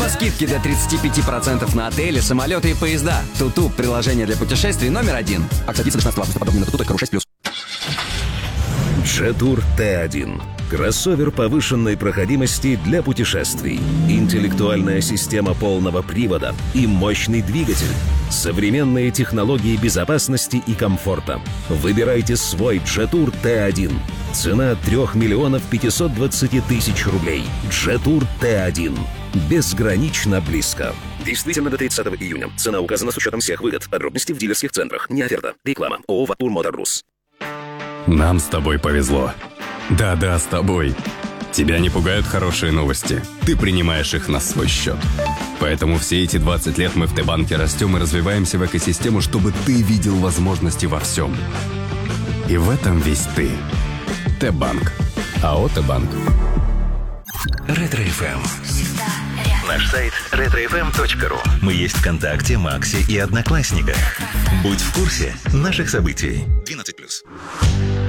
Скидки до 35% на отели, самолеты и поезда. Туту – приложение для путешествий номер 1. Акция длится 16 августа. Подробнее на tutu.ru 6+. Jetour T1. Кроссовер повышенной проходимости для путешествий. Интеллектуальная система полного привода и мощный двигатель. Современные технологии безопасности и комфорта. Выбирайте свой Jetour T1. Цена 3 миллионов 520 тысяч рублей. Jetour T1. Безгранично близко. Действительно до 30 июня. Цена указана с учетом всех выгод. Подробности в дилерских центрах. Не оферта. Реклама. ООО «Ватур Мотор Рус». Нам с тобой повезло. Да-да, с тобой. Тебя не пугают хорошие новости. Ты принимаешь их на свой счет. Поэтому все эти 20 лет мы в Т-банке растем и развиваемся в экосистему, чтобы ты видел возможности во всем. И в этом весь ты. Т-банк. АО «Т-банк». Ретро-ФМ. Наш сайт retrofm.ru. Мы есть ВКонтакте, Максе и Одноклассниках. Будь в курсе наших событий. 12+.